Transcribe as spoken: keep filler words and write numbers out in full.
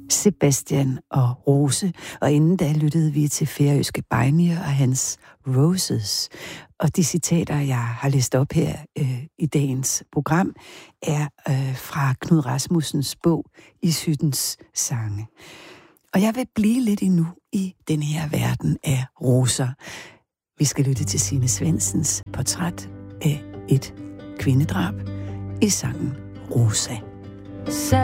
Sebastian og Rose, og inden da lyttede vi til færøske Beinir og hans Roses. Og de citater, jeg har læst op her øh, i dagens program, er øh, fra Knud Rasmussens bog Ishyttens sange. Og jeg vil blive lidt endnu i den her verden af roser. Vi skal lytte til Signe Svendsens portræt af et kvindedrab i sangen Rosa.